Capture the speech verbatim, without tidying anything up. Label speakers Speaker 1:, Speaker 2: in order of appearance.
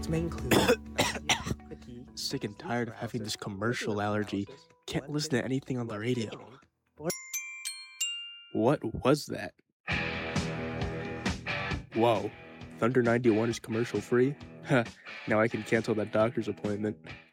Speaker 1: Its may include ideas, critiques,
Speaker 2: Sick and tired of having this commercial allergy. Can't listen to anything on the radio. What was that? Whoa. Thunder ninety-one is commercial free? Huh, now I can cancel that doctor's appointment.